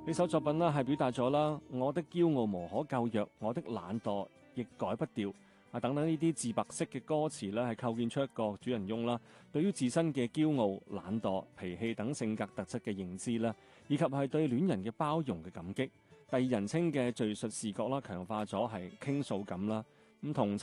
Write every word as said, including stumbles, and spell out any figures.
呢首作品啦係表達咗啦，我的驕傲無可救藥，我的懶惰亦改不掉啊等等呢啲自白式嘅歌詞咧，係構建出一個主人翁啦，對於自身嘅驕傲、懶惰、脾氣等性格特質嘅認知啦，以及係對戀人嘅包容嘅感激。第二人稱嘅敘述視角啦，強化咗係傾訴感啦，咁同